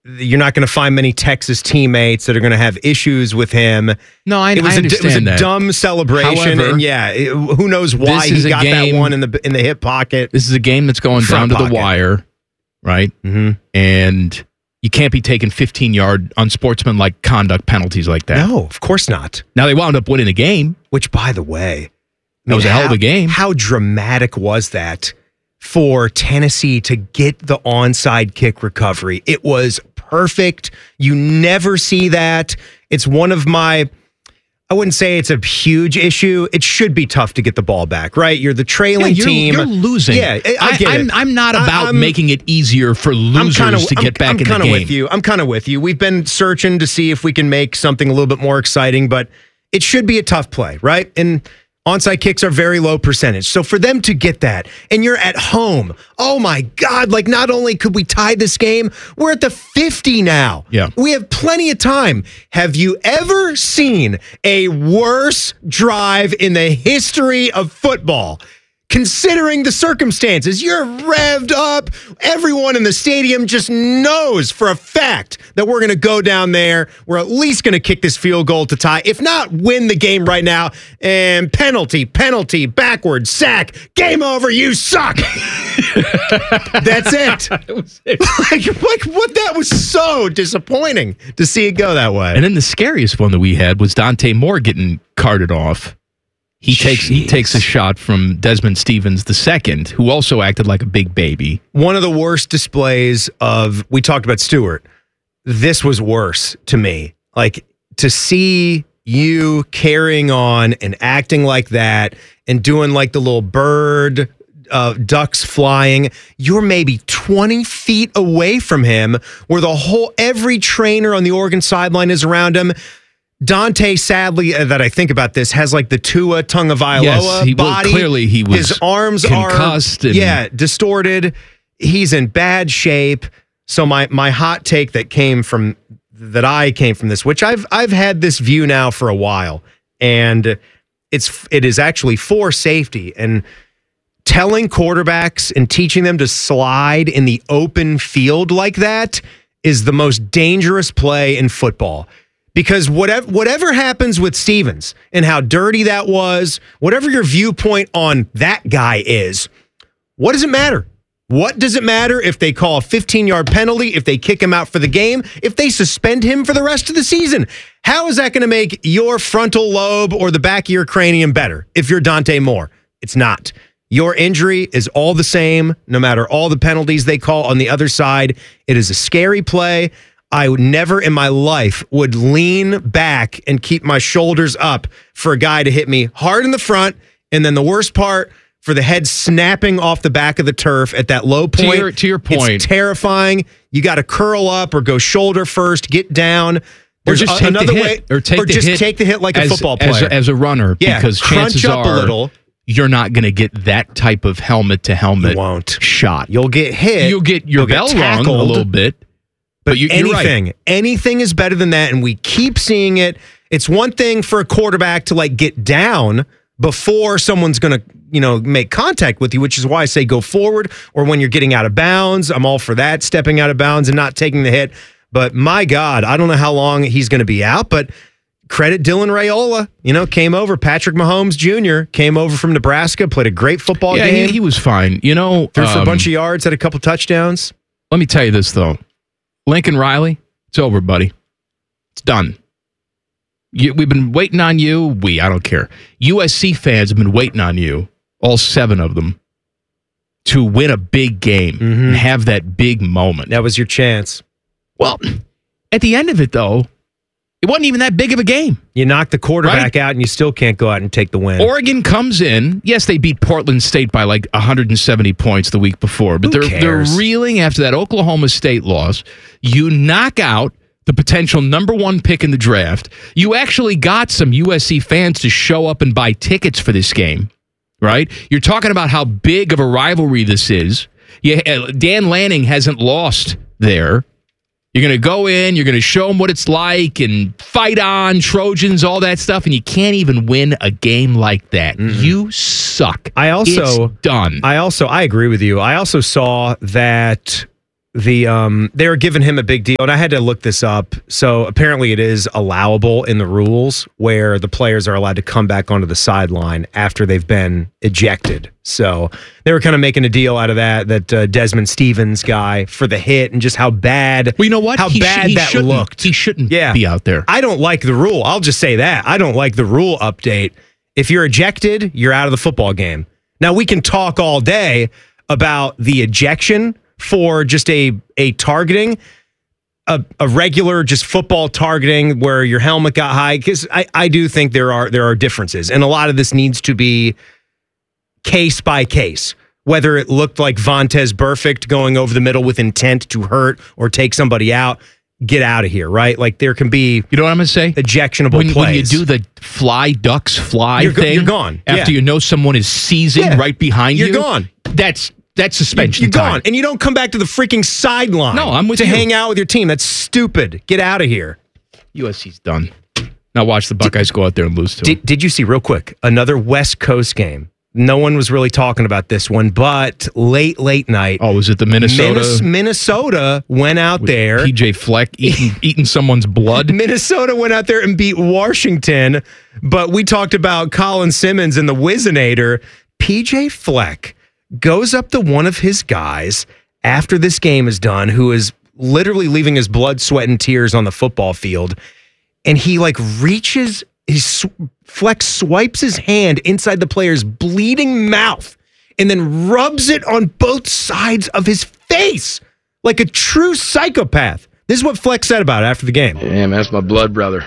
you're not going to find many Texas teammates that are going to have issues with him. No, I It understand was a that. dumb celebration, However, and who knows why he got that one in the hip pocket. This is a game that's going down to the wire, right? Mm-hmm. And you can't be taking 15-yard unsportsmanlike conduct penalties like that. No, of course not. Now, they wound up winning the game. Which, by the way, that was a hell of a game. How dramatic was that for Tennessee to get the onside kick recovery? It was perfect. You never see that. It's one of my, I wouldn't say it's a huge issue. It should be tough to get the ball back, right? You're the trailing team. You're losing. Yeah, I get it. I'm not about making it easier for losers to get back in the game. I'm kind of with you. We've been searching to see if we can make something a little bit more exciting, but it should be a tough play, right? And onside kicks are very low percentage. So for them to get that, and you're at home, oh my God, like not only could we tie this game, we're at the 50 now. Yeah. We have plenty of time. Have you ever seen a worse drive in the history of football? Considering the circumstances, you're revved up. Everyone in the stadium just knows for a fact that we're going to go down there. We're at least going to kick this field goal to tie. If not, win the game right now. And penalty, backward, sack, game over, you suck. That's it. Like what? That was so disappointing to see it go that way. And then the scariest one that we had was Dante Moore getting carted off. He takes a shot from Desmond Stevens II, who also acted like a big baby. One of the worst displays we talked about Stewart. This was worse to me. Like, to see you carrying on and acting like that and doing like the little bird, ducks flying, you're maybe 20 feet away from him where every trainer on the Oregon sideline is around him. Dante, sadly, that I think about this, has like the Tua Tagovailoa body. Clearly he was his arms concussed are distorted. He's in bad shape. So my hot take that came from this, which I've had this view now for a while, and it is actually for safety and telling quarterbacks and teaching them to slide in the open field like that is the most dangerous play in football. Because whatever happens with Stevens and how dirty that was, whatever your viewpoint on that guy is, what does it matter? What does it matter if they call a 15-yard penalty, if they kick him out for the game, if they suspend him for the rest of the season? How is that going to make your frontal lobe or the back of your cranium better if you're Dante Moore? It's not. Your injury is all the same, no matter all the penalties they call on the other side. It is a scary play. I would never in my life would lean back and keep my shoulders up for a guy to hit me hard in the front. And then the worst part, for the head snapping off the back of the turf at that low point. To your point. It's terrifying. You got to curl up or go shoulder first, get down. There's just take another the way. hit, or take the hit like a football player. As a runner, yeah, because chances crunch up are a little. You're not going to get that type of helmet-to-helmet shot. You'll get hit. You'll get your bell rung a little bit. But anything is better than that, and we keep seeing it. It's one thing for a quarterback to like get down before someone's going to, make contact with you, which is why I say go forward, or when you're getting out of bounds. I'm all for that, stepping out of bounds and not taking the hit. But my God, I don't know how long he's going to be out, but credit Dylan Raiola, came over. Patrick Mahomes Jr. came over from Nebraska, played a great football game. Yeah, he was fine. Threw for a bunch of yards, had a couple touchdowns. Let me tell you this, though. Lincoln Riley, it's over, buddy. It's done. We've been waiting on you. I don't care. USC fans have been waiting on you, all 7 of them, to win a big game and have that big moment. That was your chance. Well, at the end of it, though, it wasn't even that big of a game. You knock the quarterback out, and you still can't go out and take the win. Oregon comes in. Yes, they beat Portland State by like 170 points the week before, but they're reeling after that Oklahoma State loss. You knock out the potential number 1 pick in the draft. You actually got some USC fans to show up and buy tickets for this game, right? You're talking about how big of a rivalry this is. Dan Lanning hasn't lost there. You're going to go in, you're going to show them what it's like and fight on, Trojans, all that stuff, and you can't even win a game like that. You suck. It's done. I agree with you. I also saw that they were giving him a big deal, and I had to look this up. So apparently it is allowable in the rules where the players are allowed to come back onto the sideline after they've been ejected. So they were kind of making a deal out of that Desmond Stevens guy for the hit and just how bad. Well, you know what? How bad that looked. He shouldn't be out there. I don't like the rule. I'll just say that. I don't like the rule update. If you're ejected, you're out of the football game. Now, we can talk all day about the ejection for just a targeting, a regular just football targeting where your helmet got high, because I do think there are differences, and a lot of this needs to be case by case. Whether it looked like Vontaze Burfict going over the middle with intent to hurt or take somebody out, get out of here, right? Like there can be, you know what I'm going to say? Ejectionable plays. When you do the fly ducks fly thing, you're gone. After you know someone is seizing right behind you, you're gone. That's suspension You're time. gone. And you don't come back to the freaking sideline. No, I'm with you. To hang out with your team. That's stupid. Get out of here. USC's done. Now watch the Buckeyes go out there and lose to them. Did you see, real quick, another West Coast game? No one was really talking about this one, but late night. Oh, was it the Minnesota? Minnesota went out there. PJ Fleck eating someone's blood. Minnesota went out there and beat Washington, but we talked about Colin Simmons and the Whizzinator. PJ Fleck goes up to one of his guys after this game is done, who is literally leaving his blood, sweat, and tears on the football field, and he reaches Fleck swipes his hand inside the player's bleeding mouth and then rubs it on both sides of his face like a true psychopath. This is what Fleck said about it after the game. Yeah, man, that's my blood brother.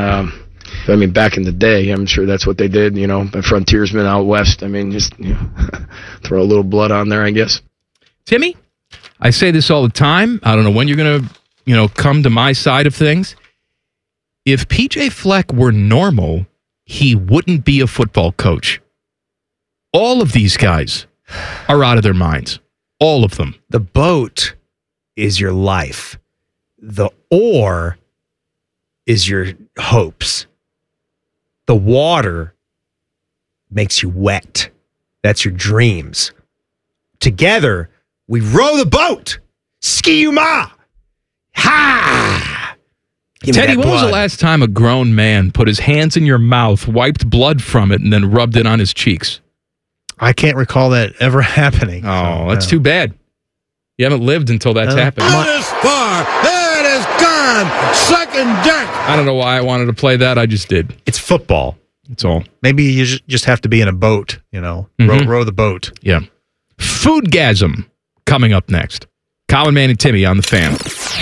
I mean, back in the day, I'm sure that's what they did, frontiersmen out west. I mean, just throw a little blood on there, I guess. Timmy, I say this all the time. I don't know when you're going to, come to my side of things. If PJ Fleck were normal, he wouldn't be a football coach. All of these guys are out of their minds. All of them. The boat is your life. The oar is your hopes. The water makes you wet. That's your dreams. Together, we row the boat. Ski-u-ma. Ha! Teddy, when was the last time a grown man put his hands in your mouth, wiped blood from it, and then rubbed it on his cheeks? I can't recall that ever happening. Oh, that's too bad. You haven't lived until that's happened. It is far. It is gone. Second deck. I don't know why I wanted to play that. I just did. It's football. That's all. Maybe you just have to be in a boat, row the boat. Yeah. Foodgasm coming up next. Colin, Man, and Timmy on the Fan.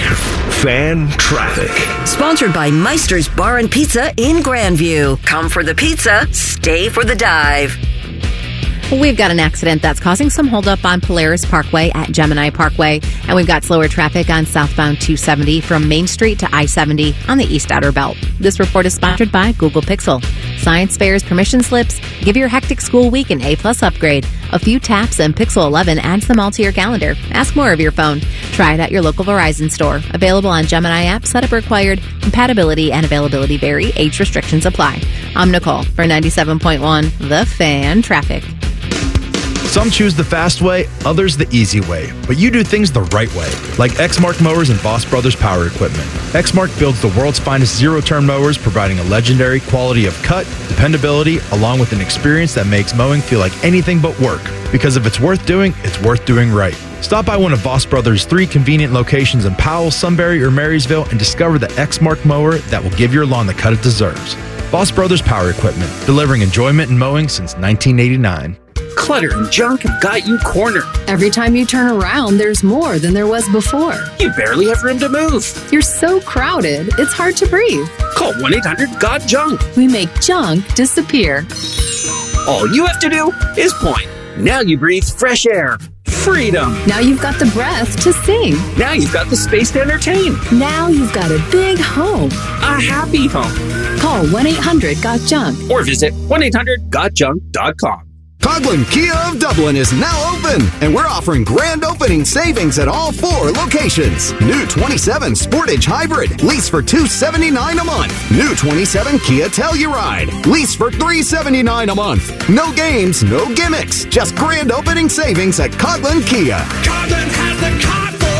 Fan Traffic. Sponsored by Meister's Bar and Pizza in Grandview. Come for the pizza, stay for the dive. We've got an accident that's causing some holdup on Polaris Parkway at Gemini Parkway, and we've got slower traffic on southbound 270 from Main Street to I-70 on the East Outer Belt. This report is sponsored by Google Pixel. Science fairs, permission slips, give your hectic school week an A+ upgrade. A few taps and Pixel 11 adds them all to your calendar. Ask more of your phone. Try it at your local Verizon store. Available on Gemini app, setup required, compatibility and availability vary, age restrictions apply. I'm Nicole for 97.1 The Fan Traffic. Some choose the fast way, others the easy way, but you do things the right way, like Exmark Mowers and Voss Brothers Power Equipment. Exmark builds the world's finest zero-turn mowers, providing a legendary quality of cut, dependability, along with an experience that makes mowing feel like anything but work. Because if it's worth doing right. Stop by one of Voss Brothers' 3 convenient locations in Powell, Sunbury, or Marysville and discover the Exmark mower that will give your lawn the cut it deserves. Voss Brothers Power Equipment, delivering enjoyment in mowing since 1989. Clutter and junk have got you cornered. Every time you turn around, there's more than there was before. You barely have room to move. You're so crowded, it's hard to breathe. Call 1-800-GOT-JUNK. We make junk disappear. All you have to do is point. Now you breathe fresh air. Freedom. Now you've got the breath to sing. Now you've got the space to entertain. Now you've got a big home. A happy home. Call 1-800-GOT-JUNK. Or visit 1-800-GOTJUNK.com. Coghlan Kia of Dublin is now open, and we're offering grand opening savings at all 4 locations. New 27 Sportage Hybrid, lease for $279 a month. New 27 Kia Telluride, lease for $379 a month. No games, no gimmicks, just grand opening savings at Coghlan Kia. Coghlan has the car for you.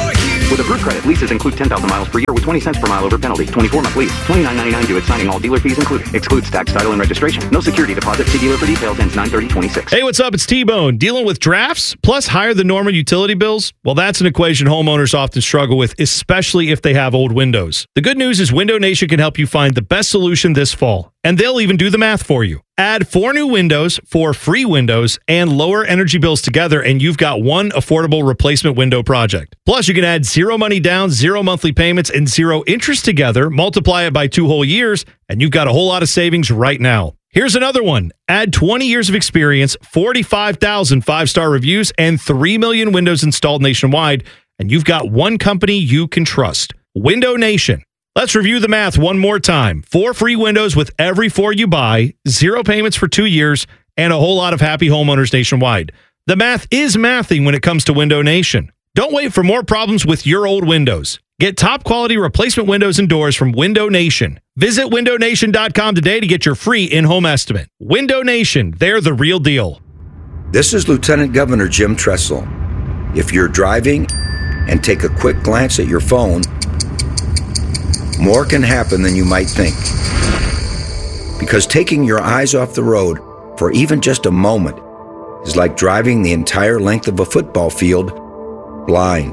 With approved credit, leases include 10,000 miles per year with 20 cents per mile over penalty. 24-month lease. $29.99 due at signing. All dealer fees included. Excludes tax, title, and registration. No security deposit. See dealer for details. Ends 9/30/26. Hey, what's up? It's T-Bone. Dealing with drafts plus higher than normal utility bills? Well, that's an equation homeowners often struggle with, especially if they have old windows. The good news is Window Nation can help you find the best solution this fall, and they'll even do the math for you. Add 4 new windows, 4 free windows, and lower energy bills together, and you've got one affordable replacement window project. Plus, you can add 0 money down, 0 monthly payments, and 0 interest together, multiply it by 2 whole years, and you've got a whole lot of savings right now. Here's another one. Add 20 years of experience, 45,000 5-star reviews, and 3 million windows installed nationwide, and you've got one company you can trust. Window Nation. Let's review the math one more time. 4 free windows with every 4 you buy, 0 payments for 2 years, and a whole lot of happy homeowners nationwide. The math is mathing when it comes to Window Nation. Don't wait for more problems with your old windows. Get top quality replacement windows and doors from Window Nation. Visit windownation.com today to get your free in-home estimate. Window Nation, they're the real deal. This is Lieutenant Governor Jim Tressel. If you're driving and take a quick glance at your phone, more can happen than you might think. Because taking your eyes off the road for even just a moment is like driving the entire length of a football field blind.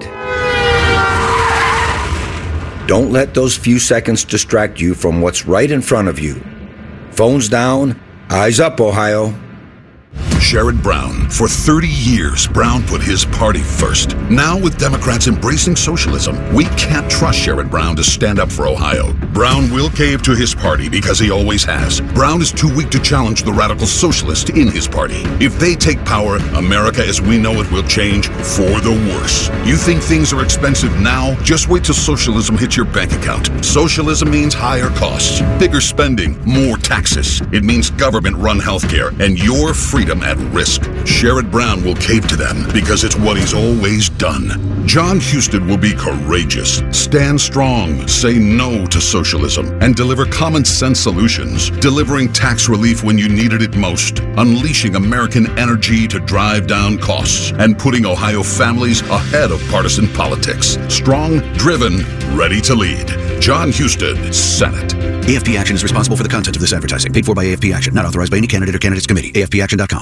Don't let those few seconds distract you from what's right in front of you. Phones down, eyes up, Ohio. Sherrod Brown. For 30 years, Brown put his party first. Now, with Democrats embracing socialism, we can't trust Sherrod Brown to stand up for Ohio. Brown will cave to his party because he always has. Brown is too weak to challenge the radical socialists in his party. If they take power, America as we know it will change for the worse. You think things are expensive now? Just wait till socialism hits your bank account. Socialism means higher costs, bigger spending, more taxes. It means government-run healthcare and your freedom at risk. Sherrod Brown will cave to them because it's what he's always done. John Husted will be courageous, stand strong, say no to socialism, and deliver common sense solutions, delivering tax relief when you needed it most, unleashing American energy to drive down costs, and putting Ohio families ahead of partisan politics. Strong, driven, ready to lead. John Husted, Senate. AFP Action is responsible for the content of this advertising. Paid for by AFP Action. Not authorized by any candidate or candidates committee. AFPAction.com.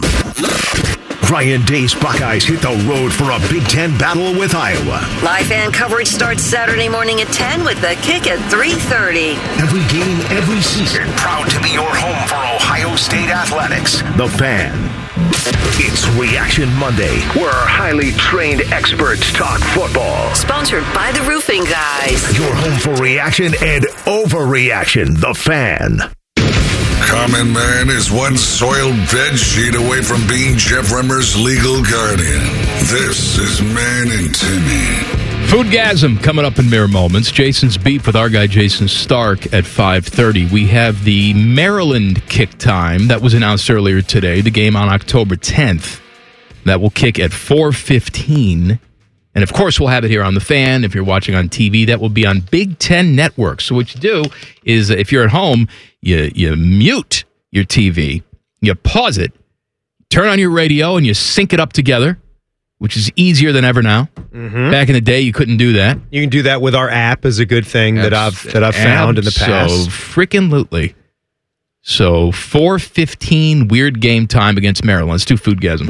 Ryan Day's Buckeyes hit the road for a Big Ten battle with Iowa. Live fan coverage starts Saturday morning at 10 with the kick at 3:30. Every game, every season. Proud to be your home for Ohio State athletics. The Fan. It's Reaction Monday, where our highly trained experts talk football. Sponsored by the Roofing Guys. Your home for reaction and overreaction. The Fan. Common Man is one soiled bed sheet away from being Jeff Remmer's legal guardian. This is Man and Timmy. Foodgasm coming up in mere moments. Jason's beef with our guy Jason Stark at 5:30. We have the Maryland kick time that was announced earlier today. The game on October 10th. That will kick at 4:15. And, of course, we'll have it here on The Fan. If you're watching on TV, that will be on Big Ten Network. So what you do is if you're at home, you mute your TV, you pause it, turn on your radio, and you sync it up together, which is easier than ever now. Mm-hmm. Back in the day, you couldn't do that. You can do that with our app is a good thing that I've found in the past. So freaking lootly. So 4:15 weird game time against Maryland. Let's do Foodgasm.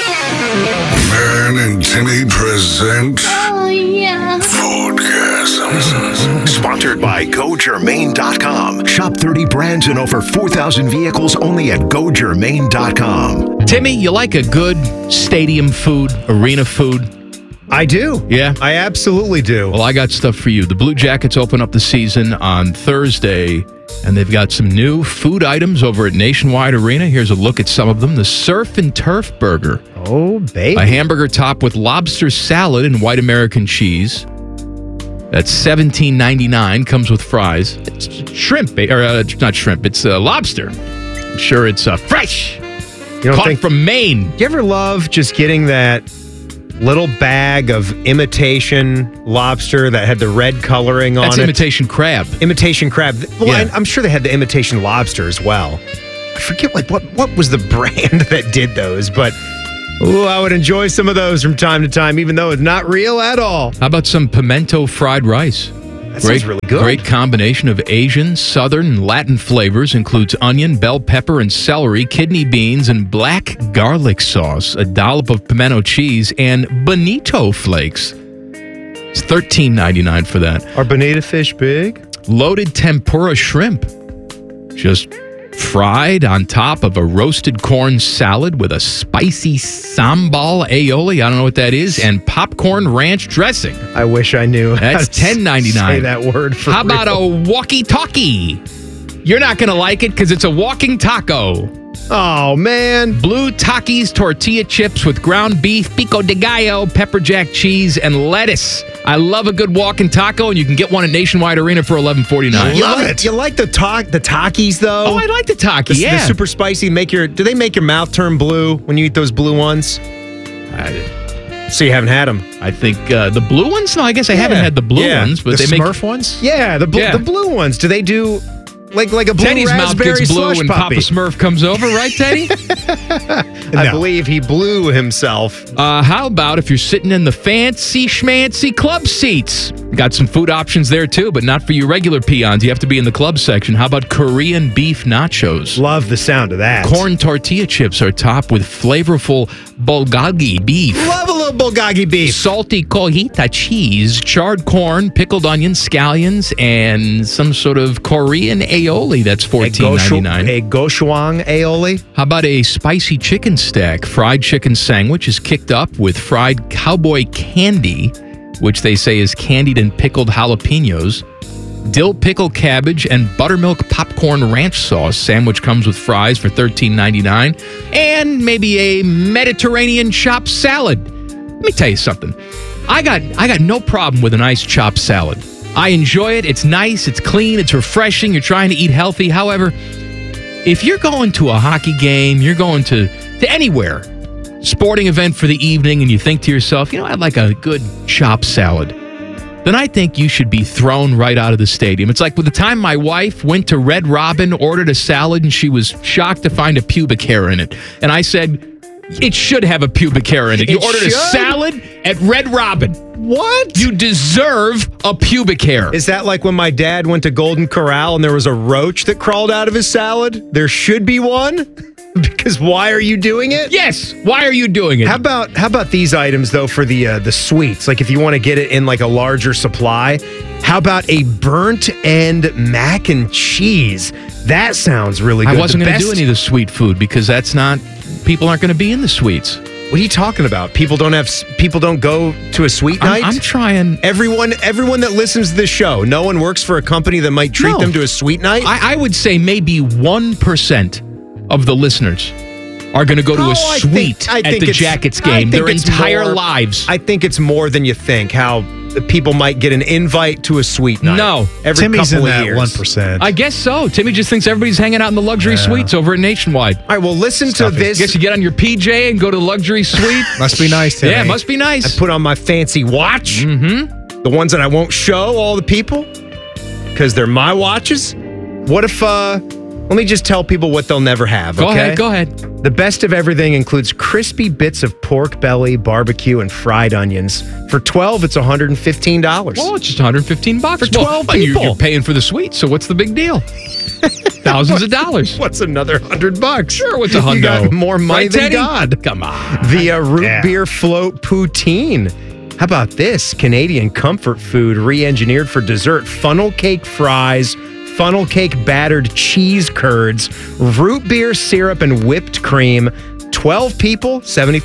Man and Timmy present Foodgasm. Sponsored by GoGermain.com. Shop 30 brands and over 4,000 vehicles only at GoGermain.com. Timmy, you like a good stadium food, arena food? I do. Yeah? I absolutely do. Well, I got stuff for you. The Blue Jackets open up the season on Thursday, and they've got some new food items over at Nationwide Arena. Here's a look at some of them. The Surf and Turf Burger. Oh, baby. A hamburger topped with lobster salad and white American cheese. That's $17.99. Comes with fries. It's shrimp, or not shrimp. It's lobster. I'm sure it's fresh. You don't Caught from Maine. Do you ever love just getting that little bag of imitation lobster that had the red coloring on it? That's imitation crab. Imitation crab. Well, Yeah. I'm sure they had the imitation lobster as well. I forget what was the brand that did those, but Ooh, I would enjoy some of those from time to time, even though it's not real at all. How about some pimento fried rice? That sounds really good. Great combination of Asian, Southern, and Latin flavors. Includes onion, bell pepper, and celery, kidney beans, and black garlic sauce, a dollop of pimento cheese, and bonito flakes. It's $13.99 for that. Are bonito fish big? Loaded tempura shrimp. Just fried on top of a roasted corn salad with a spicy sambal aioli. I don't know what that is. And popcorn ranch dressing. I wish I knew. That's $10.99. Say that word for How about a walkie-talkie? You're not going to like it because it's a walking taco. Oh, man. Blue Takis tortilla chips with ground beef, pico de gallo, pepper jack cheese, and lettuce. I love a good walking taco, and you can get one at Nationwide Arena for $11.49. Love it. You like the Takis, though? Oh, I like the Taki, The super spicy. Do they make your mouth turn blue when you eat those blue ones? So you haven't had them. I think the blue ones? No, I guess I haven't had the blue ones. But the they Smurf ones? Yeah, the blue ones. Do they do... Like a blue Teddy's mouth raspberry gets blue slush when puppy. Papa Smurf comes over, right, Teddy? I believe he blew himself. How about if you're sitting in the fancy schmancy club seats? Got some food options there, too, but not for you regular peons. You have to be in the club section. How about Korean beef nachos? Love the sound of that. Corn tortilla chips are topped with flavorful bulgogi beef. Love a little bulgogi beef. Salty cojita cheese, charred corn, pickled onions, scallions, and some sort of Korean aioli. That's $14.99. A gochujang aioli. How about a spicy chicken stack? Fried chicken sandwich is kicked up with fried cowboy candy, which they say is candied and pickled jalapenos. Dill pickle cabbage and buttermilk popcorn ranch sauce. Sandwich comes with fries for $13.99. And maybe a Mediterranean chopped salad. Let me tell you something. I got no problem with a nice chopped salad. I enjoy it. It's nice. It's clean. It's refreshing. You're trying to eat healthy. However, if you're going to a hockey game, you're going to anywhere, sporting event for the evening, and you think to yourself, I'd like a good chopped salad, then I think you should be thrown right out of the stadium. It's like with the time my wife went to Red Robin, ordered a salad, and she was shocked to find a pubic hair in it. And I said, it should have a pubic hair in it. You ordered a salad at Red Robin. What? You deserve a pubic hair. Is that like when my dad went to Golden Corral and there was a roach that crawled out of his salad? There should be one? Because why are you doing it? Yes. Why are you doing it? How about these items though for the sweets? Like if you want to get it in like a larger supply, how about a burnt end mac and cheese? That sounds really good. I wasn't going to do any of the sweet food because people aren't going to be in the sweets. What are you talking about? People don't go to a sweet night? I'm trying. Everyone that listens to this show, no one works for a company that might treat them to a sweet night? I would say maybe 1% of the listeners are going to go to a suite at the Jackets game their entire lives. I think it's more than you think, how people might get an invite to a suite night. No. Every Timmy's couple in of that years. 1%. I guess so. Timmy just thinks everybody's hanging out in the luxury suites over at Nationwide. All right, well, listen to this. Guess you get on your PJ and go to the luxury suite. Must be nice, Timmy. Yeah, must be nice. I put on my fancy watch. Mm-hmm. The ones that I won't show all the people because they're my watches. What if... Let me just tell people what they'll never have, okay? Go ahead. The best of everything includes crispy bits of pork belly, barbecue, and fried onions. For $12, it's $115. Well, it's just $115 for 12 people. You're paying for the suite, so what's the big deal? Thousands of dollars. What's another $100? Sure, what's a hundo? You got more money than Teddy? God. Come on. The root beer float poutine. How about this? Canadian comfort food re-engineered for dessert. Funnel cake fries, funnel cake battered cheese curds, root beer syrup, and whipped cream. 12 people,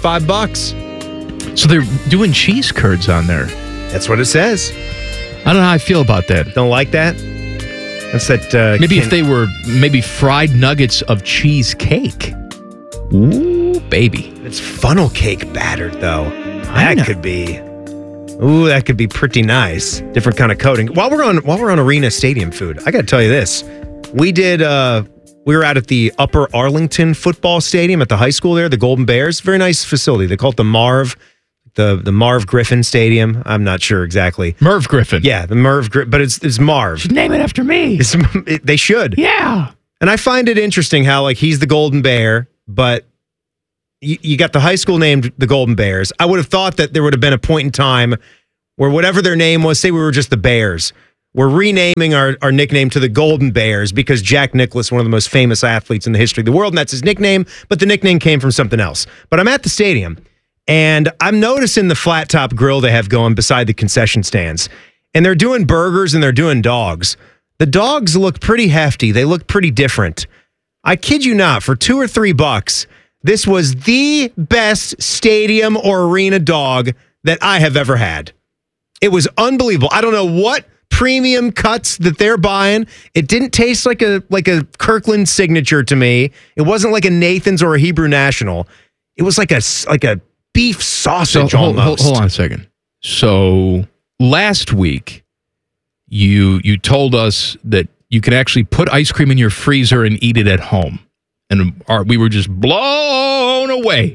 $75. So they're doing cheese curds on there. That's what it says. I don't know how I feel about that. Don't like that? That's that. Maybe if they were fried nuggets of cheesecake. Ooh, baby. It's funnel cake battered, though. That could be. Ooh, that could be pretty nice. Different kind of coating. While we're on Arena Stadium food, I got to tell you this. We were out at the Upper Arlington Football Stadium at the high school there, the Golden Bears. Very nice facility. They call it the Marv, the Marv Griffin Stadium. I'm not sure exactly. Merv Griffin. Yeah, the Merv Griffin, but it's Marv. Should name it after me. They should. Yeah. And I find it interesting how he's the Golden Bear, but you got the high school named the Golden Bears. I would have thought that there would have been a point in time where whatever their name was, say we were just the Bears, we're renaming our nickname to the Golden Bears because Jack Nicklaus, one of the most famous athletes in the history of the world, and that's his nickname, but the nickname came from something else. But I'm at the stadium, and I'm noticing the flat top grill they have going beside the concession stands. And they're doing burgers and they're doing dogs. The dogs look pretty hefty. They look pretty different. I kid you not, for $2 or $3, this was the best stadium or arena dog that I have ever had. It was unbelievable. I don't know what premium cuts that they're buying. It didn't taste like a Kirkland signature to me. It wasn't like a Nathan's or a Hebrew National. It was like a beef sausage almost. Hold on a second. So last week, you told us that you can actually put ice cream in your freezer and eat it at home. And we were just blown away.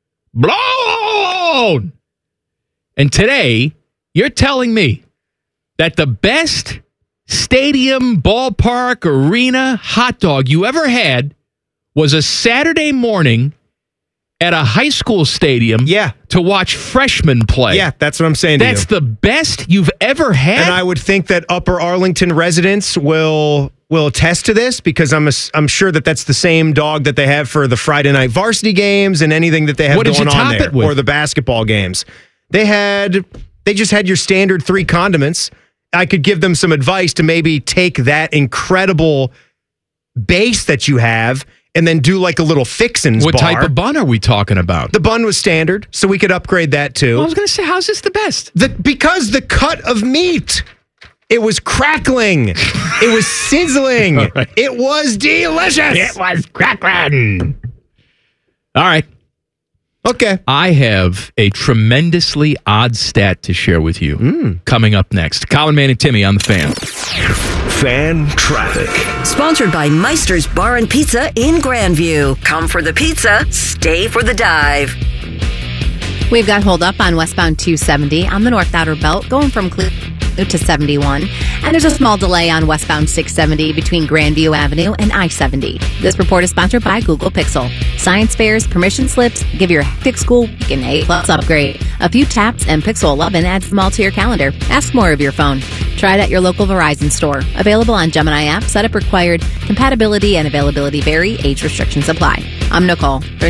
Blown! And today, you're telling me that the best stadium, ballpark, arena hot dog you ever had was a Saturday morning at a high school stadium to watch freshmen play. Yeah, that's what I'm saying to you. That's the best you've ever had? And I would think that Upper Arlington residents will attest to this because I'm sure that that's the same dog that they have for the Friday night varsity games and anything that they have going on there, or the basketball games. They just had your standard 3 condiments. I could give them some advice to maybe take that incredible base that you have and then do like a little fixins What bar. type of bun are we talking about? The bun was standard, so we could upgrade that too. Well, I was going to say, how's this the best? Because the cut of meat, it was crackling. It was sizzling. Right. It was delicious. It was crackling. All right. Okay. I have a tremendously odd stat to share with you coming up next. Colin, Man, and Timmy on the Fan. Fan Traffic. Sponsored by Meister's Bar and Pizza in Grandview. Come for the pizza, stay for the dive. We've got hold up on westbound 270 on the North Outer Belt going from Cleveland to 71. And there's a small delay on westbound 670 between Grandview Avenue and I-70. This report is sponsored by Google Pixel. Science fairs, permission slips, give your hectic school week an A+ upgrade. A few taps and Pixel 11 adds them all to your calendar. Ask more of your phone. Try it at your local Verizon store. Available on Gemini app. Setup required. Compatibility and availability vary. Age restrictions apply. I'm Nicole for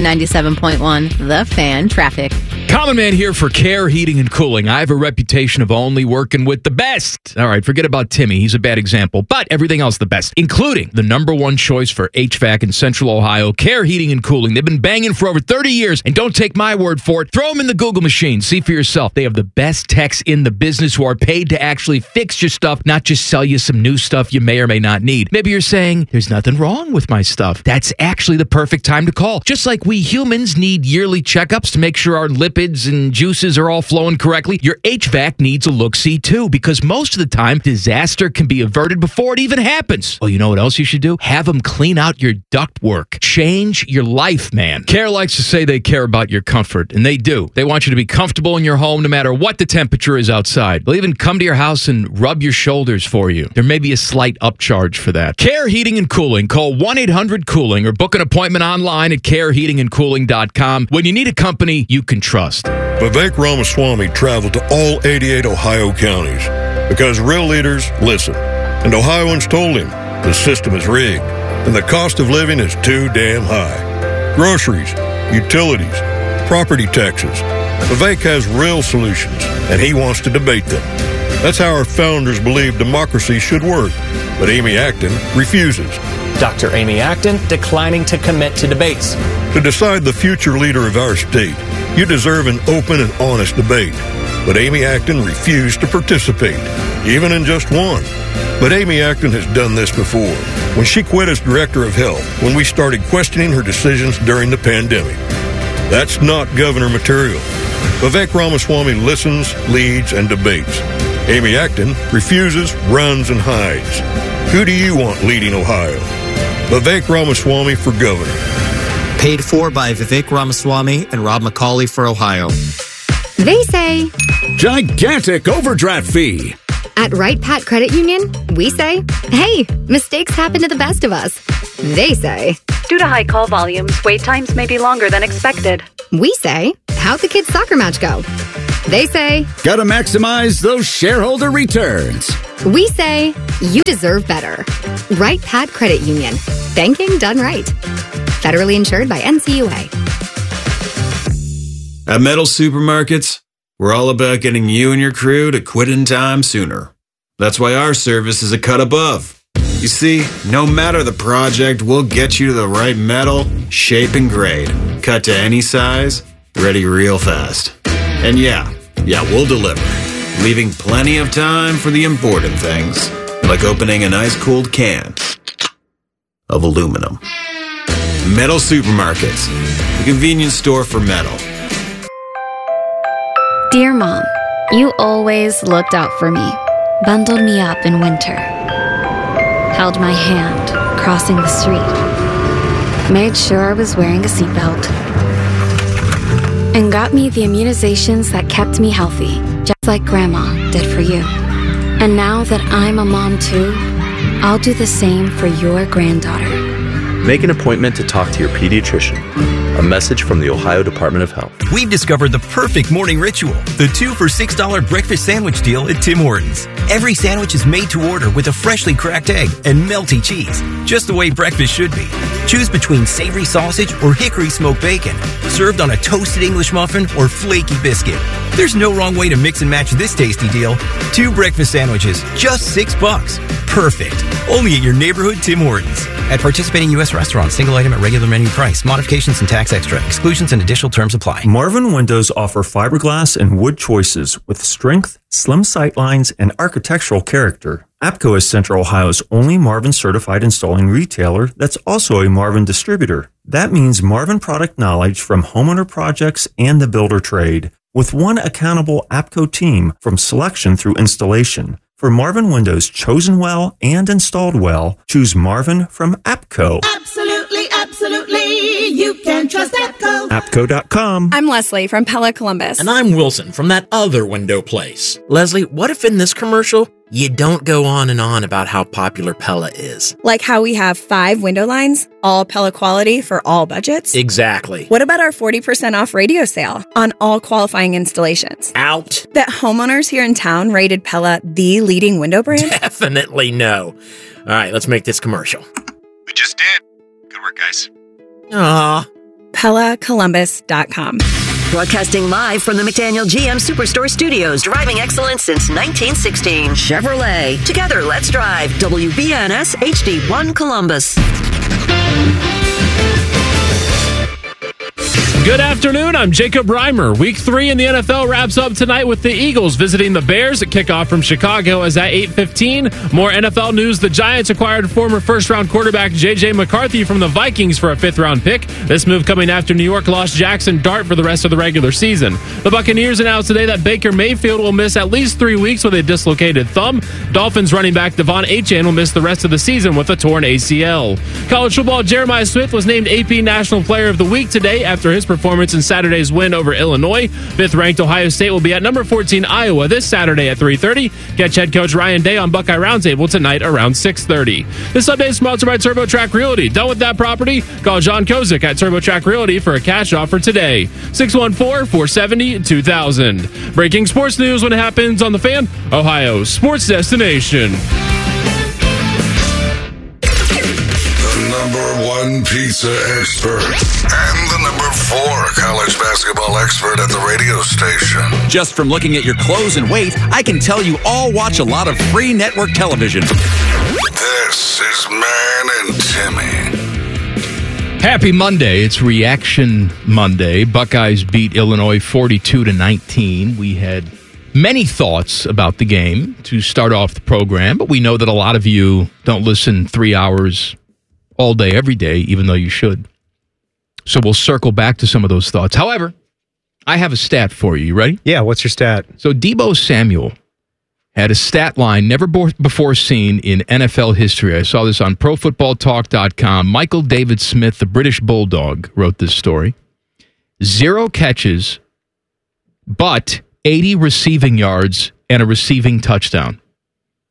97.1 The Fan Traffic. Common Man here for Care Heating and Cooling. I have a reputation of only working with the best. All right, forget about Timmy. He's a bad example, but everything else the best, including the #1 choice for HVAC in Central Ohio, Care Heating and Cooling. They've been banging for over 30 years, and don't take my word for it. Throw them in the Google machine. See for yourself. They have the best techs in the business who are paid to actually fix your stuff, not just sell you some new stuff you may or may not need. Maybe you're saying, there's nothing wrong with my stuff. That's actually the perfect time to call. Just like we humans need yearly checkups to make sure our lipids and juices are all flowing correctly, your HVAC needs a look-see too, because most of the time, disaster can be averted before it even happens. Well, you know what else you should do? Have them clean out your ductwork. Change your life, man. Care likes to say they care about your comfort, and they do. They want you to be comfortable in your home no matter what the temperature is outside. They'll even come to your house and rub your shoulders for you. There may be a slight upcharge for that. Care Heating and Cooling. Call 1-800-COOLING or book an appointment online at careheatingandcooling.com when you need a company you can trust. Vivek Ramaswamy traveled to all 88 Ohio counties because real leaders listen. And Ohioans told him the system is rigged and the cost of living is too damn high. Groceries, utilities, property taxes. Vivek has real solutions and he wants to debate them. That's how our founders believed democracy should work. But Amy Acton refuses. Dr. Amy Acton declining to commit to debates. To decide the future leader of our state, you deserve an open and honest debate. But Amy Acton refused to participate, even in just one. But Amy Acton has done this before, when she quit as director of health, when we started questioning her decisions during the pandemic. That's not governor material. Vivek Ramaswamy listens, leads, and debates. Amy Acton refuses, runs, and hides. Who do you want leading Ohio? Vivek Ramaswamy for governor. Paid for by Vivek Ramaswamy and Rob McCauley for Ohio. They say gigantic overdraft fee. At Wright Pat Credit Union, we say, hey, mistakes happen to the best of us. They say, due to high call volumes, wait times may be longer than expected. We say, how'd the kids' soccer match go? They say, gotta maximize those shareholder returns. We say, you deserve better. Wright Pat Credit Union. Banking done right. Federally insured by NCUA. At Metal Supermarkets, we're all about getting you and your crew to quit in time sooner. That's why our service is a cut above. You see, no matter the project, we'll get you to the right metal, shape, and grade. Cut to any size, ready real fast. And yeah, we'll deliver, leaving plenty of time for the important things, like opening an ice-cold can of aluminum. Metal Supermarkets, the convenience store for metal. Dear Mom, you always looked out for me, bundled me up in winter, held my hand crossing the street, made sure I was wearing a seatbelt, and got me the immunizations that kept me healthy, just like Grandma did for you. And now that I'm a mom too, I'll do the same for your granddaughter. Make an appointment to talk to your pediatrician. A message from the Ohio Department of Health. We've discovered the perfect morning ritual, the 2 for $6 breakfast sandwich deal at Tim Hortons. Every sandwich is made to order with a freshly cracked egg and melty cheese, just the way breakfast should be. Choose between savory sausage or hickory smoked bacon, served on a toasted English muffin or flaky biscuit. There's no wrong way to mix and match this tasty deal. 2 breakfast sandwiches, just $6. Perfect. Only at your neighborhood Tim Hortons. At participating U.S. restaurants, single item at regular menu price. Modifications and tax extra. Exclusions and additional terms apply. Marvin Windows offer fiberglass and wood choices with strength, slim sightlines, and architectural character. APCO is Central Ohio's only Marvin certified installing retailer that's also a Marvin distributor. That means Marvin product knowledge from homeowner projects and the builder trade, with one accountable APCO team from selection through installation. For Marvin Windows chosen well and installed well, choose Marvin from APCO. Absolutely, absolutely. You can trust APCO. APCO.com. I'm Leslie from Pella Columbus. And I'm Wilson from that other window place. Leslie, what if in this commercial, you don't go on and on about how popular Pella is? Like how we have 5 window lines, all Pella quality for all budgets? Exactly. What about our 40% off radio sale on all qualifying installations? Out. That homeowners here in town rated Pella the leading window brand? Definitely no. All right, let's make this commercial. We just did. Good work, guys. Aww. PellaColumbus.com. Broadcasting live from the McDaniel GM Superstore Studios. Driving excellence since 1916. Chevrolet. Together, let's drive. WBNS HD1 Columbus. Good afternoon. I'm Jacob Reimer. Week 3 in the NFL wraps up tonight with the Eagles visiting the Bears at kickoff from Chicago as at 8:15. More NFL news. The Giants acquired former first-round quarterback J.J. McCarthy from the Vikings for a 5th-round pick. This move coming after New York lost Jackson Dart for the rest of the regular season. The Buccaneers announced today that Baker Mayfield will miss at least 3 weeks with a dislocated thumb. Dolphins running back Devon Achane will miss the rest of the season with a torn ACL. College football, Jeremiah Smith was named AP National Player of the Week today after his performance in Saturday's win over Illinois. 5th-ranked Ohio State will be at number 14 Iowa this Saturday at 3:30. Catch head coach Ryan Day on Buckeye Roundtable tonight around 6:30. This update is sponsored by TurboTrack Realty. Done with that property? Call John Kozik at TurboTrack Realty for a cash offer today. 614-470-2000. Breaking sports news when it happens on The Fan, Ohio's sports destination. Number 1 pizza expert and the number 4 college basketball expert at the radio station. Just from looking at your clothes and weight, I can tell you all watch a lot of free network television. This is Man and Timmy. Happy Monday. It's Reaction Monday. Buckeyes beat Illinois 42-19. We had many thoughts about the game to start off the program, but we know that a lot of you don't listen 3 hours all day, every day, even though you should. So we'll circle back to some of those thoughts. However, I have a stat for you. You ready? Yeah, what's your stat? So Deebo Samuel had a stat line never before seen in NFL history. I saw this on ProFootballTalk.com. Michael David Smith, the British Bulldog, wrote this story. 0 catches, but 80 receiving yards and a receiving touchdown.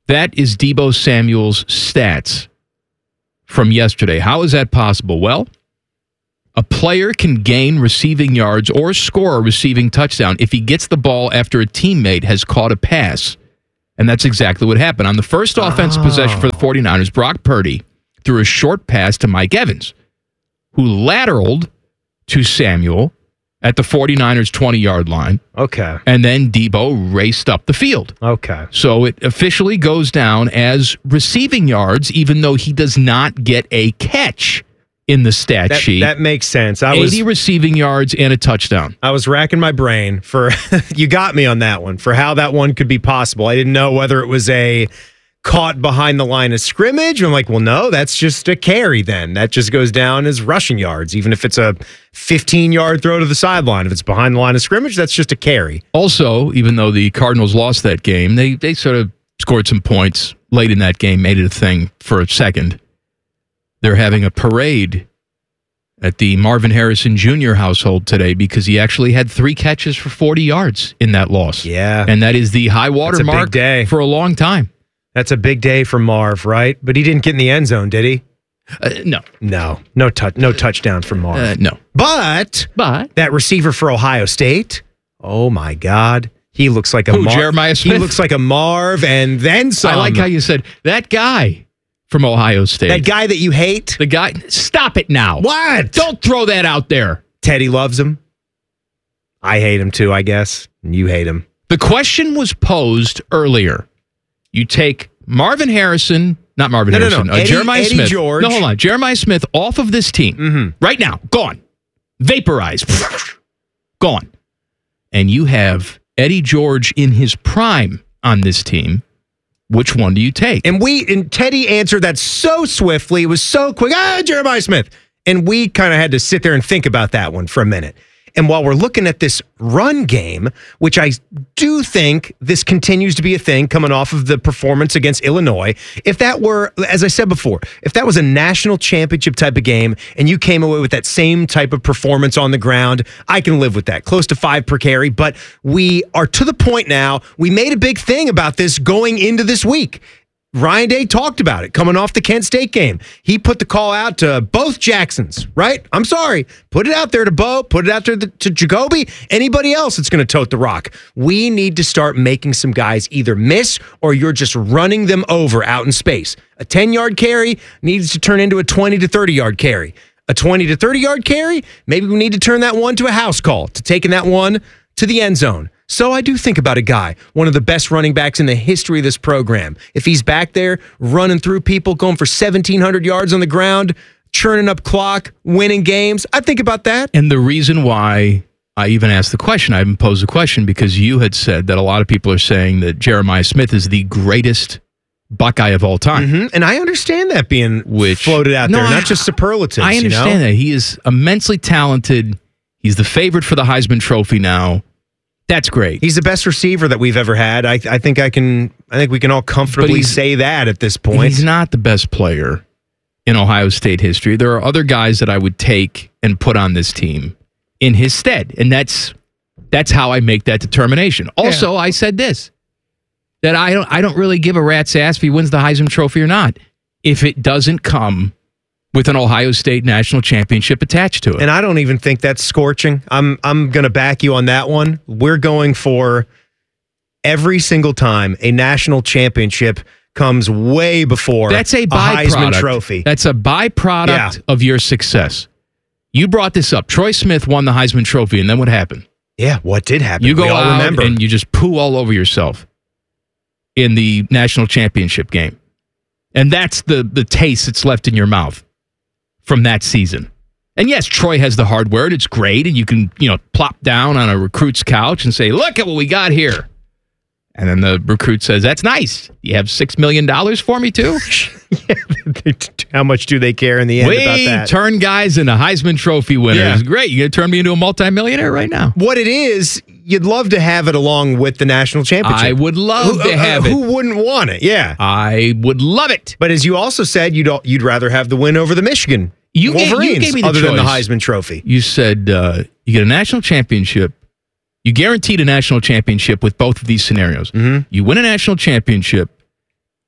That is Deebo Samuel's stats from yesterday. How is that possible? Well, a player can gain receiving yards or score a receiving touchdown if he gets the ball after a teammate has caught a pass. And that's exactly what happened. On the first offensive possession for the 49ers, Brock Purdy threw a short pass to Mike Evans, who lateraled to Samuel at the 49ers' 20-yard line. Okay. And then Deebo raced up the field. Okay. So it officially goes down as receiving yards, even though he does not get a catch in the stat sheet. That makes sense. 80 receiving yards and a touchdown. I was racking my brain for, you got me on that one, for how that one could be possible. I didn't know whether it was a caught behind the line of scrimmage. I'm like, well, no, that's just a carry then. That just goes down as rushing yards, even if it's a 15-yard throw to the sideline. If it's behind the line of scrimmage, that's just a carry. Also, even though the Cardinals lost that game, they sort of scored some points late in that game, made it a thing for a second. They're having a parade at the Marvin Harrison Jr. household today because he actually had 3 catches for 40 yards in that loss. Yeah. And that is the high water mark for a long time. That's a big day for Marv, right? But he didn't get in the end zone, did he? No. No touchdown for Marv. No. But that receiver for Ohio State, oh my God. He looks like a Marv. Jeremiah Smith? He looks like a Marv and then some. I like how you said that guy from Ohio State. That guy that you hate? The guy. Stop it now. What? Don't throw that out there. Teddy loves him. I hate him too, I guess. And you hate him. The question was posed earlier. You take Marvin Harrison, not Marvin Harrison, Jeremiah Eddie Smith. George. No, hold on. Jeremiah Smith off of this team right now. Gone. Vaporized. Gone. And you have Eddie George in his prime on this team. Which one do you take? And Teddy answered that so swiftly. It was so quick. Jeremiah Smith. And we kind of had to sit there and think about that one for a minute. And while we're looking at this run game, which I do think this continues to be a thing coming off of the performance against Illinois, if that were, as I said before, if that was a national championship type of game and you came away with that same type of performance on the ground, I can live with that. Close to 5 per carry. But we are to the point now, we made a big thing about this going into this week. Ryan Day talked about it coming off the Kent State game. He put the call out to both Jacksons, right? I'm sorry. Put it out there to Bo. Put it out there to Jacoby. Anybody else that's going to tote the rock. We need to start making some guys either miss or you're just running them over out in space. A 10-yard carry needs to turn into a 20 to 30-yard carry. A 20 to 30-yard carry, maybe we need to turn that one to a house call, to taking that one to the end zone. So I do think about a guy, one of the best running backs in the history of this program. If he's back there running through people, going for 1,700 yards on the ground, churning up clock, winning games, I think about that. And the reason why I even asked the question, I even posed the question, because you had said that a lot of people are saying that Jeremiah Smith is the greatest Buckeye of all time. And I understand that being floated out there, not just superlatives. I understand that. He is immensely talented. He's the favorite for the Heisman Trophy now. That's great. He's the best receiver that we've ever had. I think we can all comfortably say that at this point. He's not the best player in Ohio State history. There are other guys that I would take and put on this team in his stead, and that's how I make that determination. Also, I said this, that I don't really give a rat's ass if he wins the Heisman Trophy or not, if it doesn't come with an Ohio State national championship attached to it. And I don't even think that's scorching. I'm going to back you on that one. We're going for every single time a national championship comes way before that's a Heisman Trophy. That's a byproduct of your success. You brought this up. Troy Smith won the Heisman Trophy, and then what happened? Yeah, what did happen? You go out and you just poo all over yourself in the national championship game. And that's the taste that's left in your mouth from that season. And yes, Troy has the hardware. It's great. And you can, plop down on a recruit's couch and say, look at what we got here. And then the recruit says, that's nice. You have $6 million for me too? How much do they care in the end about that? Turn guys into Heisman Trophy winners. Great. You're going to turn me into a multimillionaire right now. What it is, you'd love to have it along with the national championship. I would love to have it. Who wouldn't want it? Yeah. I would love it. But as you also said, you'd rather have the win over the Michigan Wolverines you gave me the other choice. than the Heisman Trophy. You said you get a national championship. You guaranteed a national championship with both of these scenarios. You win a national championship,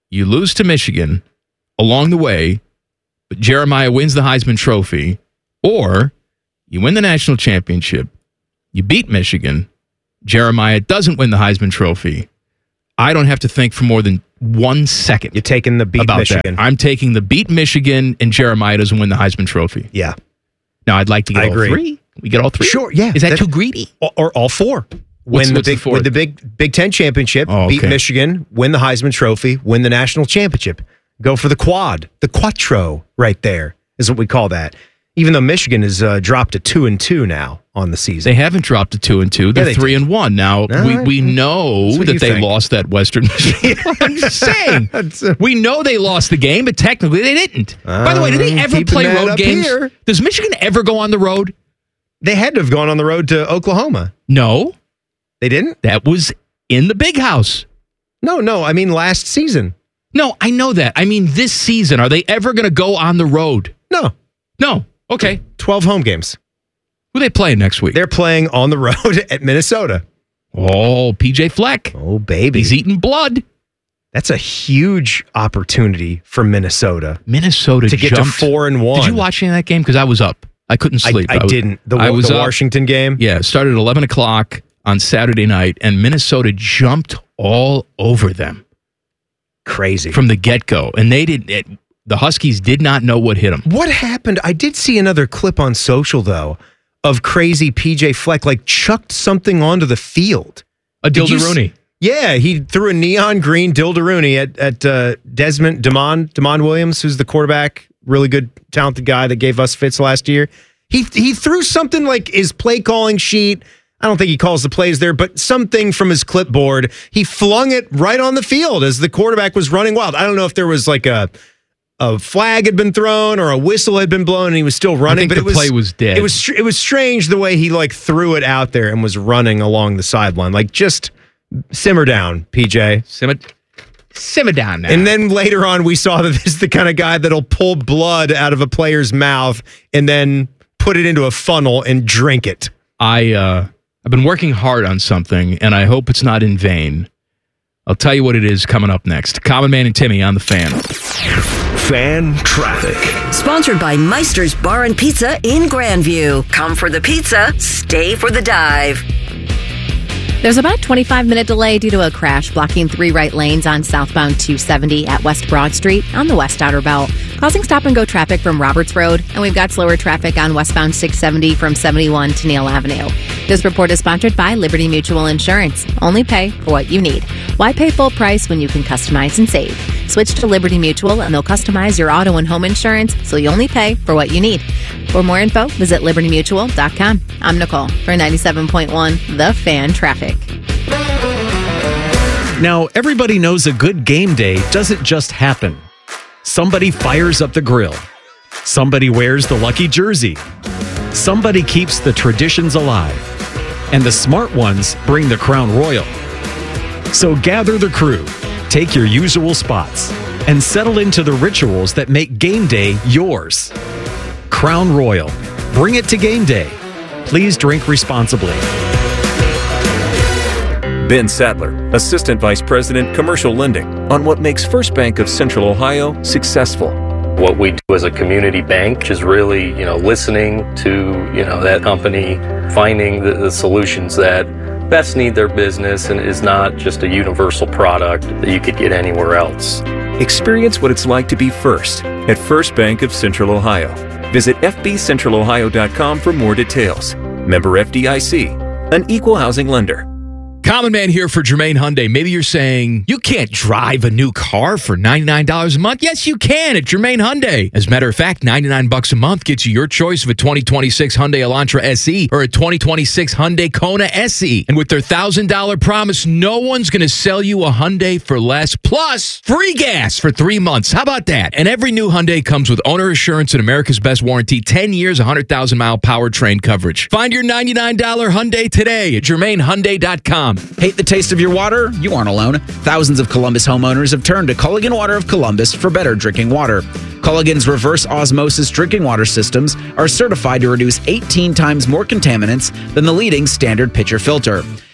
you lose to Michigan along the way, but Jeremiah wins the Heisman Trophy, or you win the national championship, you beat Michigan, Jeremiah doesn't win the Heisman Trophy, I don't have to think for more than 1 second. You're taking the beat Michigan. That. I'm taking the beat Michigan, and Jeremiah doesn't win the Heisman Trophy. Yeah. Now, I'd like to get all three. We get all three? Sure, yeah. Is that too greedy? Or all four. Win the Big Ten championship, beat Michigan, win the Heisman Trophy, win the national championship. Go for the quad. The quattro right there is what we call that. Even though Michigan has dropped to 2-2 now on the season. They haven't dropped to 2-2. They're 3-1. Now, we know that they lost that Western Michigan. I'm just saying. We know they lost the game, but technically they didn't. By the way, do they ever play road games? Here. Does Michigan ever go on the road? They had to have gone on the road to Oklahoma. No. They didn't? That was in the Big House. No. I mean, last season. No, I know that. I mean, this season. Are they ever going to go on the road? No. Okay. 12 home games. Who are they playing next week? They're playing on the road at Minnesota. Oh, PJ Fleck. Oh, baby. He's eating blood. That's a huge opportunity for Minnesota. To get to 4-1. Did you watch any of that game? Because I was up. I couldn't sleep. I didn't. The Washington game? Yeah, it started at 11 o'clock on Saturday night, and Minnesota jumped all over them. Crazy. From the get-go. And they didn't... The Huskies did not know what hit them. What happened? I did see another clip on social, though, of crazy PJ Fleck, chucked something onto the field. A Dildaruni. Yeah, he threw a neon green Dildaruni at Demond Williams, who's the quarterback, really good, talented guy that gave us fits last year. He threw something like his play calling sheet. I don't think he calls the plays there, but something from his clipboard. He flung it right on the field as the quarterback was running wild. I don't know if there was a flag had been thrown or a whistle had been blown and he was still running. I think the play was dead. It was strange the way he threw it out there and was running along the sideline. Just simmer down, PJ. Simmer down now. And then later on, we saw that this is the kind of guy that'll pull blood out of a player's mouth and then put it into a funnel and drink it. I've been working hard on something, and I hope it's not in vain. I'll tell you what it is coming up next. Common Man and Timmy on the Fan. Fan Traffic. Sponsored by Meister's Bar and Pizza in Grandview. Come for the pizza, stay for the dive. There's about a 25-minute delay due to a crash blocking 3 right lanes on southbound 270 at West Broad Street on the West Outer Belt, causing stop-and-go traffic from Roberts Road, and we've got slower traffic on westbound 670 from 71 to Neal Avenue. This report is sponsored by Liberty Mutual Insurance. Only pay for what you need. Why pay full price when you can customize and save? Switch to Liberty Mutual, and they'll customize your auto and home insurance so you only pay for what you need. For more info, visit libertymutual.com. I'm Nicole for 97.1 The Fan Traffic. Now, everybody knows a good game day doesn't just happen. Somebody fires up the grill. Somebody wears the lucky jersey. Somebody keeps the traditions alive. And the smart ones bring the Crown Royal. So gather the crew, take your usual spots, and settle into the rituals that make game day yours. Crown Royal. Bring it to game day. Please drink responsibly. Ben Sattler, Assistant Vice President, Commercial Lending, on what makes First Bank of Central Ohio successful. What we do as a community bank is really, listening to, that company, finding the solutions that best need their business and is not just a universal product that you could get anywhere else. Experience what it's like to be first at First Bank of Central Ohio. Visit fbcentralohio.com for more details. Member FDIC, an equal housing lender. Common Man here for Germain Hyundai. Maybe you're saying, you can't drive a new car for $99 a month. Yes, you can at Germain Hyundai. As a matter of fact, $99 a month gets you your choice of a 2026 Hyundai Elantra SE or a 2026 Hyundai Kona SE. And with their $1,000 promise, no one's going to sell you a Hyundai for less. Plus, free gas for 3 months. How about that? And every new Hyundai comes with owner assurance and America's Best Warranty, 10 years, 100,000-mile powertrain coverage. Find your $99 Hyundai today at GermainHyundai.com. Hate the taste of your water? You aren't alone. Thousands of Columbus homeowners have turned to Culligan Water of Columbus for better drinking water. Culligan's reverse osmosis drinking water systems are certified to reduce 18 times more contaminants than the leading standard pitcher filter.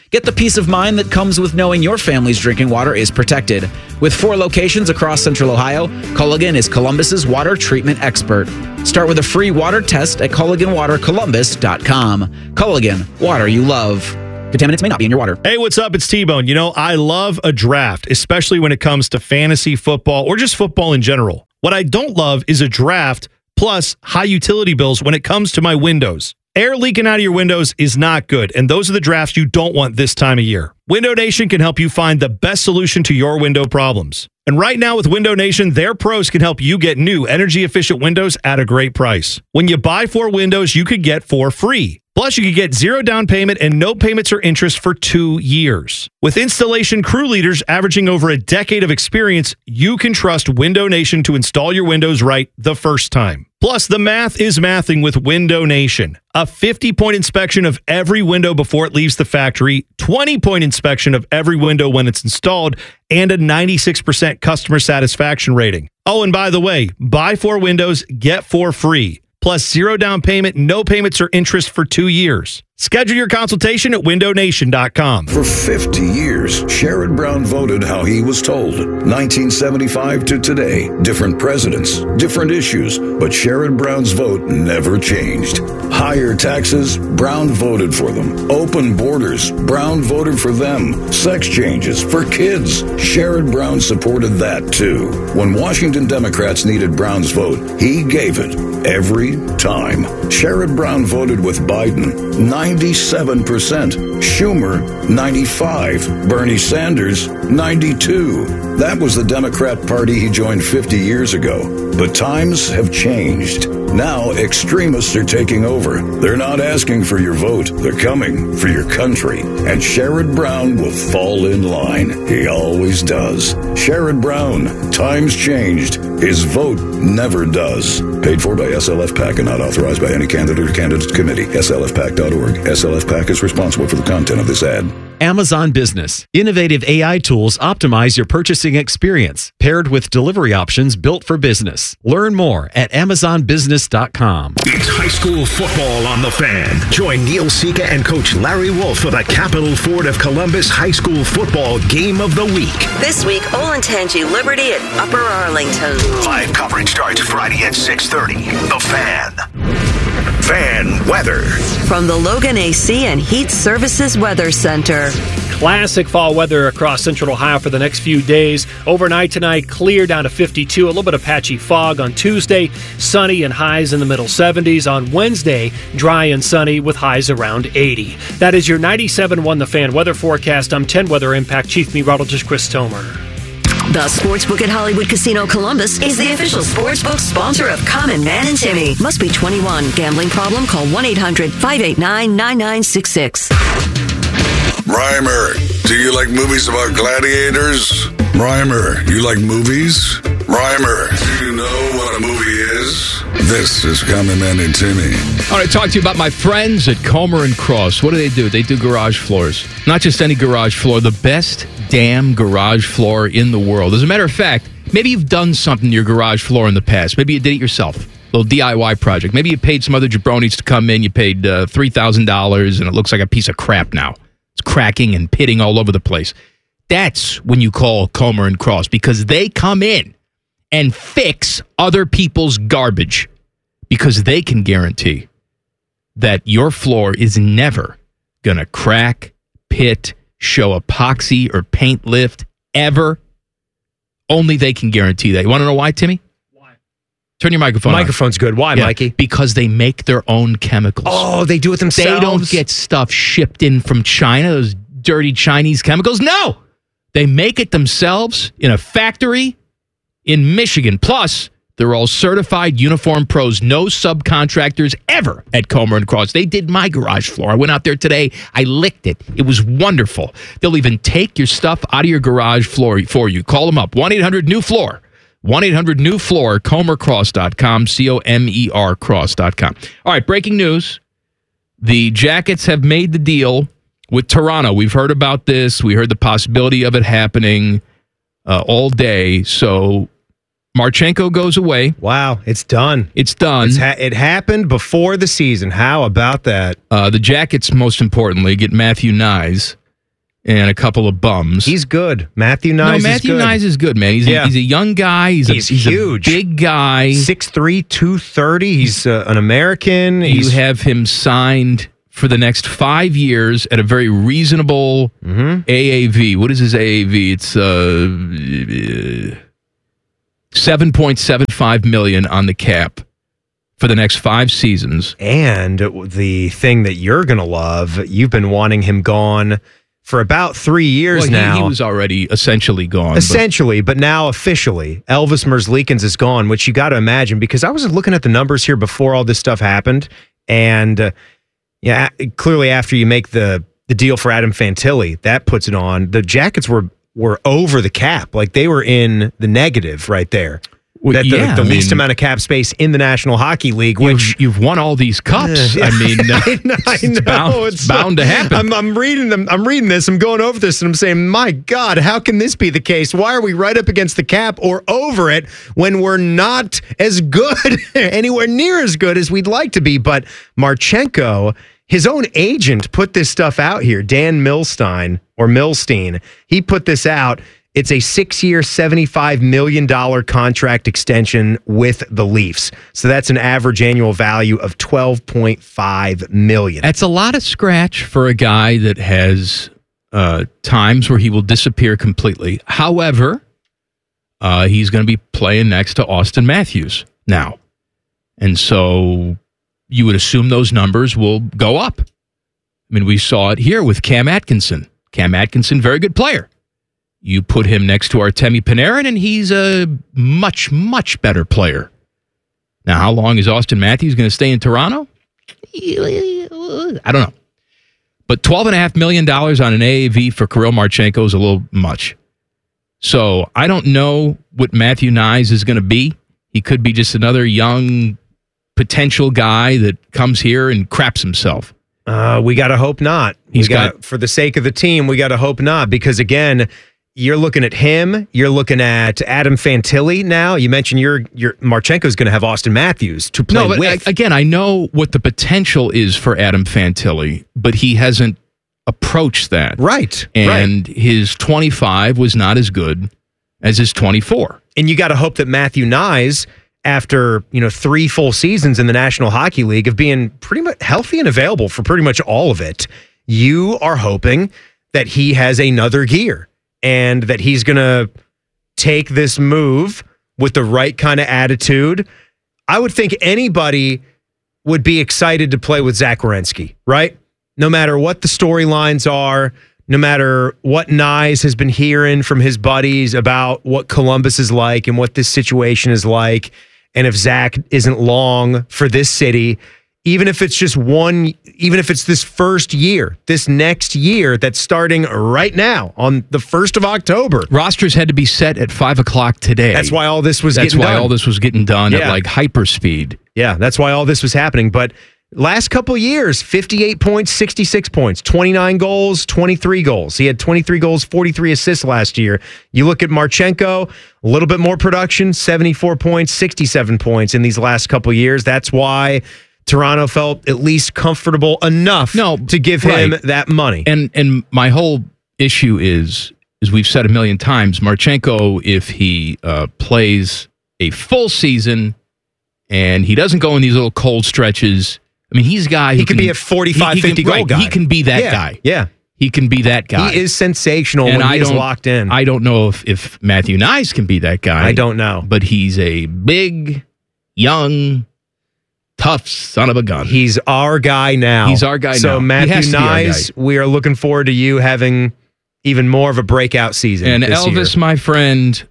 Get the peace of mind that comes with knowing your family's drinking water is protected. With 4 locations across Central Ohio, Culligan is Columbus's water treatment expert. Start with a free water test at CulliganWaterColumbus.com. Culligan, water you love. Contaminants may not be in your water. Hey, what's up? It's T-Bone. You know, I love a draft, especially when it comes to fantasy football or just football in general. What I don't love is a draft plus high utility bills when it comes to my windows. Air leaking out of your windows is not good, and those are the drafts you don't want this time of year. Window Nation can help you find the best solution to your window problems. And right now with Window Nation, their pros can help you get new energy-efficient windows at a great price. When you buy 4 windows, you could get 4 free. Plus, you could get 0 down payment and no payments or interest for 2 years. With installation crew leaders averaging over a decade of experience, you can trust Window Nation to install your windows right the first time. Plus, the math is mathing with Window Nation. A 50-point inspection of every window before it leaves the factory, 20-point inspection of every window when it's installed, and a 96% customer satisfaction rating. Oh, and by the way, buy 4 windows, get 4 free. Plus 0 down payment, no payments or interest for 2 years. Schedule your consultation at windownation.com. For 50 years, Sherrod Brown voted how he was told. 1975 to today, different presidents, different issues, but Sherrod Brown's vote never changed. Higher taxes, Brown voted for them. Open borders, Brown voted for them. Sex changes for kids, Sherrod Brown supported that too. When Washington Democrats needed Brown's vote, he gave it every time. Sherrod Brown voted with Biden 97%, Schumer 95%, Bernie Sanders 92%. That was the Democrat Party he joined 50 years ago. But times have changed. Now extremists are taking over. They're not asking for your vote. They're coming for your country. And Sherrod Brown will fall in line. He always does. Sherrod Brown, times changed. His vote never does. Paid for by SLF PAC and not authorized by any candidate or candidate committee. SLFPAC.org. SLF PAC is responsible for the content of this ad. Amazon Business. Innovative AI tools optimize your purchasing experience, paired with delivery options built for business. Learn more at AmazonBusiness.com. It's high school football on The Fan. Join Neil Sika and Coach Larry Wolf for the Capital Ford of Columbus High School Football Game of the Week. This week, Olentangy Liberty at Upper Arlington. Live coverage starts Friday at 6:30. The Fan. Fan weather. From the Logan AC and Heat Services Weather Center. Classic fall weather across Central Ohio for the next few days. Overnight tonight, clear down to 52. A little bit of patchy fog on Tuesday. Sunny and highs in the middle 70s. On Wednesday, dry and sunny with highs around 80. That is your 97.1 The Fan weather forecast. I'm 10 Weather Impact Chief Meteorologist Chris Tomer. The Sportsbook at Hollywood Casino Columbus is the official sportsbook sponsor of Common Man and Timmy. Must be 21. Gambling problem? Call 1-800-589-9966. Reimer, do you like movies about gladiators? Reimer, you like movies? Reimer, do you know what a movie is? This is Common Man and Timmy. All right, talk to you about my friends at Comer and Cross. What do? They do garage floors. Not just any garage floor, the best damn garage floor in the world. As a matter of fact, maybe you've done something to your garage floor in the past. Maybe you did it yourself. A little DIY project. Maybe you paid some other jabronis to come in. You paid $3,000 and it looks like a piece of crap now. It's cracking and pitting all over the place. That's when you call Comer and Cross, because they come in and fix other people's garbage, because they can guarantee that your floor is never going to crack, pit, show epoxy or paint lift ever. Only they can guarantee that. You want to know why, Timmy? Why? Turn your microphone on. Microphone's good. Why, Mikey? Because they make their own chemicals. Oh, they do it themselves? They don't get stuff shipped in from China, those dirty Chinese chemicals. No! They make it themselves in a factory in Michigan. Plus, they're all certified uniform pros. No subcontractors ever at Comer and Cross. They did my garage floor. I went out there today. I licked it. It was wonderful. They'll even take your stuff out of your garage floor for you. Call them up. 1-800-NEW-FLOOR. 1-800-NEW-FLOOR. ComerCross.com. COMER Cross.com. All right, breaking news. The Jackets have made the deal with Toronto. We've heard about this. We heard the possibility of it happening all day. So Marchenko goes away. Wow, it's done. It's done. It happened before the season. How about that? The Jackets, most importantly, get Matthew Nyes. and a couple of bums. He's good. Matthew Nyes is good, man. He's a young guy. He's huge. A big guy. 6'3", 230. He's an American. You have him signed for the next 5 years at a very reasonable AAV. What is his AAV? It's $7.75 million on the cap for the next 5 seasons. And the thing that you're going to love, you've been wanting him gone for about 3 years now. He was already essentially gone. But now officially, Elvis Merzlikins is gone, which you got to imagine, because I was looking at the numbers here before all this stuff happened, and clearly after you make the deal for Adam Fantilli, that puts it on. The Jackets were over the cap. Like, they were in the negative right there. Well, the least amount of cap space in the National Hockey League, which you've won all these cups. I mean, I know. It's bound to happen. I'm reading them. I'm reading this. I'm going over this, and I'm saying, my God, how can this be the case? Why are we right up against the cap or over it when we're not as good, anywhere near as good as we'd like to be? But Marchenko, his own agent, put this stuff out here. Dan Milstein, he put this out. It's a 6-year, $75 million contract extension with the Leafs. So that's an average annual value of $12.5 million. That's a lot of scratch for a guy that has times where he will disappear completely. However, he's going to be playing next to Austin Matthews now. And so you would assume those numbers will go up. I mean, we saw it here with Cam Atkinson. Cam Atkinson, very good player. You put him next to Artemi Panarin, and he's a much, much better player. Now, how long is Austin Matthews going to stay in Toronto? I don't know. But $12.5 million on an AAV for Kirill Marchenko is a little much. So I don't know what Matthew Nyes is going to be. He could be just another young potential guy that comes here and craps himself. We got to hope not. For the sake of the team, we got to hope not, because, again, you're looking at him. You're looking at Adam Fantilli now. You mentioned your Marchenko's going to have Austin Matthews to play with. Again, I know what the potential is for Adam Fantilli, but he hasn't approached that. Right. And his 25 was not as good as his 24. And you got to hope that Matthew Nyes, after 3 full seasons in the National Hockey League of being pretty much healthy and available for pretty much all of it, you are hoping that he has another gear. And that he's going to take this move with the right kind of attitude. I would think anybody would be excited to play with Zach Werenski, right? No matter what the storylines are, no matter what Nyes has been hearing from his buddies about what Columbus is like and what this situation is like, and if Zach isn't long for this city, even if it's just even if it's this first year, this next year that's starting right now on the 1st of October. Rosters had to be set at 5 o'clock today. That's why all this was getting done at like hyper speed. Yeah, that's why all this was happening. But last couple years, 58 points, 66 points, 29 goals, 23 goals. He had 23 goals, 43 assists last year. You look at Marchenko, a little bit more production, 74 points, 67 points in these last couple years. That's why Toronto felt at least comfortable enough to give him that money. And my whole issue is, as we've said a million times, Marchenko, if he plays a full season and he doesn't go in these little cold stretches, I mean, he's a guy who could be a 45, 50 goal guy. He can be that guy. Yeah. He can be that guy. He is sensational when he is locked in. I don't know if Matthew Nyes can be that guy. I don't know. But he's a big, young, tough son of a gun. He's our guy now. So Matthew Nyes, we are looking forward to you having even more of a breakout season. And Elvis, my friend,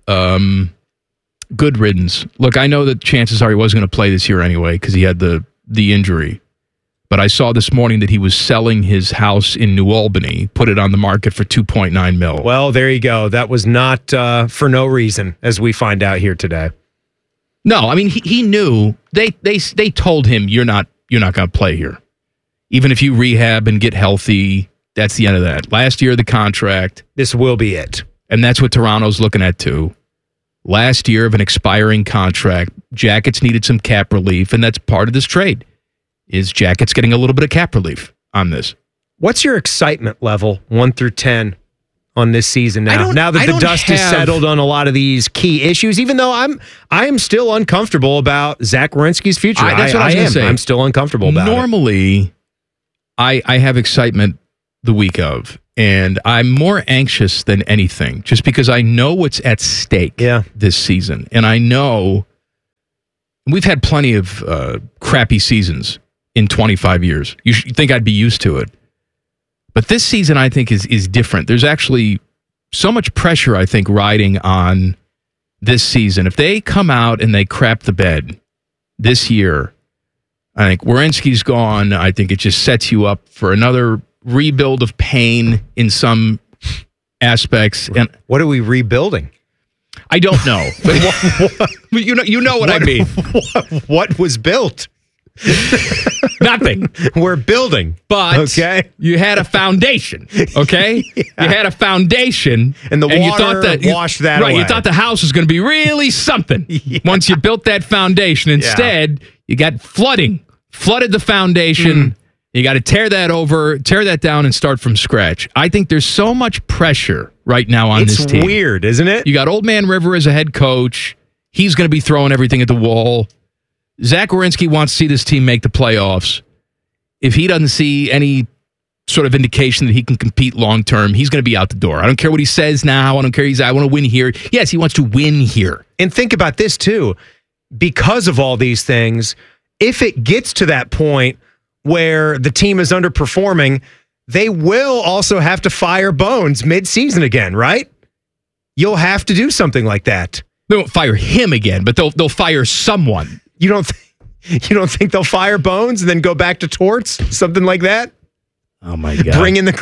good riddance. Look, I know that chances are he wasn't going to play this year anyway because he had the injury. But I saw this morning that he was selling his house in New Albany, put it on the market for $2.9 million. Well, there you go. That was not for no reason, as we find out here today. No, I mean he knew. They told him you're not going to play here, even if you rehab and get healthy. That's the end of that. Last year of the contract. This will be it, and that's what Toronto's looking at too. Last year of an expiring contract. Jackets needed some cap relief, and that's part of this trade. Is Jackets getting a little bit of cap relief on this? What's your excitement level 1 through 10 on this season now. Now that the dust has settled on a lot of these key issues, even though I am still uncomfortable about Zach Werenski's future. That's what I was going to say. I'm still uncomfortable about it. Normally, I have excitement the week of, and I'm more anxious than anything just because I know what's at stake this season. And I know we've had plenty of crappy seasons in 25 years. You think I'd be used to it. But this season, I think, is different. There's actually so much pressure, I think, riding on this season. If they come out and they crap the bed this year, I think Werenski's gone. I think it just sets you up for another rebuild of pain in some aspects. And what are we rebuilding? I don't know. you know what I mean. What was built? Nothing. We're building. But you had a foundation, okay? You had a foundation. And the water you thought that washed that away. You thought the house was going to be really something once you built that foundation. Instead, you got flooded the foundation. You got to tear that down and start from scratch. I think there's so much pressure right now on this team. It's weird, isn't it? You got Old Man River as a head coach. He's going to be throwing everything at the wall. Zach Werenski wants to see this team make the playoffs. If he doesn't see any sort of indication that he can compete long term, he's going to be out the door. I don't care what he says now. I don't care. I want to win here. Yes, he wants to win here. And think about this too. Because of all these things, if it gets to that point where the team is underperforming, they will also have to fire Bones mid-season again, right? You'll have to do something like that. They won't fire him again, but they'll fire someone. You don't think they'll fire Bones and then go back to Torts? Something like that? Oh my God. Bring in the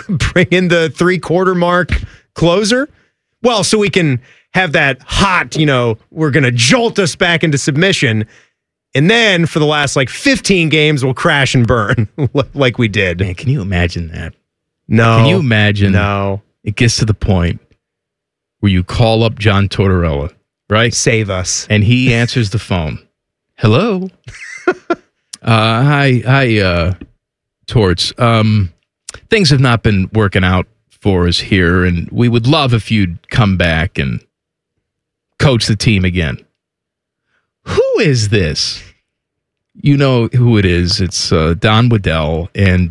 3/4 mark closer? Well, so we can have that hot, we're going to jolt us back into submission. And then for the last 15 games, we'll crash and burn like we did. Man, can you imagine that? No. Can you imagine? No. It gets to the point where you call up John Tortorella, right? Save us. And he answers the phone. Hello. Hi, Torts. Things have not been working out for us here, and we would love if you'd come back and coach the team again. Who is this? You know who it is. It's Don Waddell, and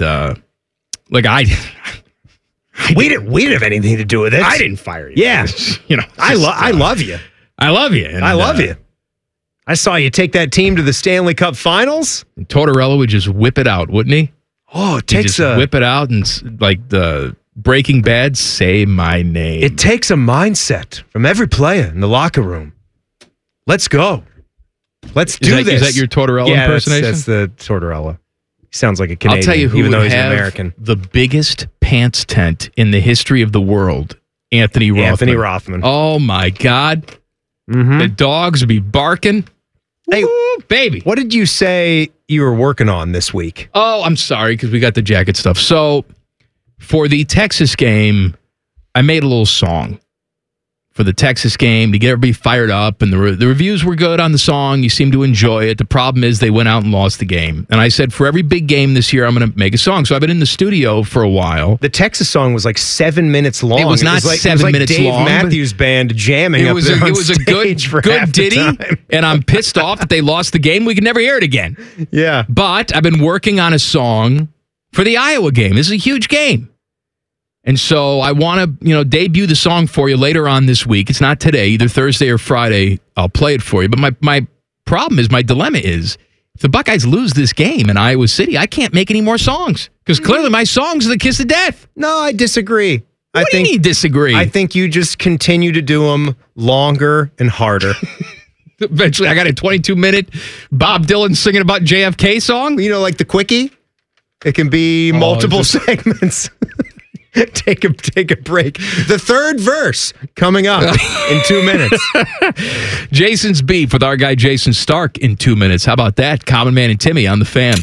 we didn't have anything to do with it. I didn't fire you. Yeah, I love you. I love you. And, I love you. I saw you take that team to the Stanley Cup Finals. And Tortorella would just whip it out, wouldn't he? Oh, it takes whip it out and like the Breaking Bad, say my name. It takes a mindset from every player in the locker room. Let's go. Let's do this. Is that your Tortorella impersonation? That's the Tortorella. He sounds like a Canadian, I'll tell you who even though would he's have an American. The biggest pants tent in the history of the world, Anthony Rothman. Anthony Rothman. Oh, my God. Mm-hmm. The dogs would be barking. Hey, ooh, baby. What did you say you were working on this week? Oh, I'm sorry, because we got the jacket stuff. So, for the Texas game, I made a little song for the Texas game to get everybody fired up, and the reviews were good on the song. You seem to enjoy it. The problem is they went out and lost the game. And I said, for every big game this year, I'm going to make a song. So I've been in the studio for a while. The Texas song was 7 minutes long. It was not 7 minutes Dave long. Dave Matthews Band jamming up there on It was a good ditty, and I'm pissed off that they lost the game. We could never hear it again. Yeah. But I've been working on a song for the Iowa game. This is a huge game. And so I want to, debut the song for you later on this week. It's not today, either Thursday or Friday. I'll play it for you. But my problem is, my dilemma is, if the Buckeyes lose this game in Iowa City, I can't make any more songs because clearly my songs are the kiss of death. No, I disagree. What do you mean disagree? I think you just continue to do them longer and harder. Eventually, I got a 22-minute Bob Dylan singing about JFK song. Like the quickie. It can be multiple segments. Take a break. The third verse coming up in 2 minutes. Jason's beef with our guy Jason Stark in 2 minutes. How about that? Common Man and Timmy on the Fan.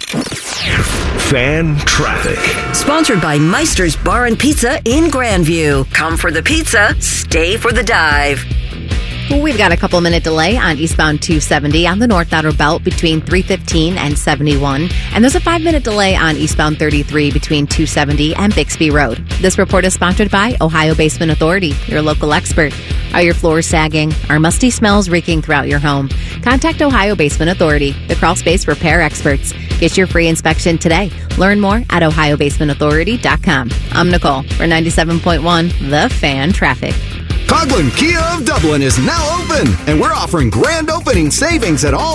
Fan traffic. Sponsored by Meister's Bar and Pizza in Grandview. Come for the pizza, stay for the dive. We've got a couple minute delay on eastbound 270 on the North Outer Belt between 315 and 71. And there's a 5-minute delay on eastbound 33 between 270 and Bixby Road. This report is sponsored by Ohio Basement Authority, your local expert. Are your floors sagging? Are musty smells reeking throughout your home? Contact Ohio Basement Authority, the crawl space repair experts. Get your free inspection today. Learn more at ohiobasementauthority.com. I'm Nicole for 97.1 The Fan Traffic. Coghlan Kia of Dublin is now open, and we're offering grand opening savings at all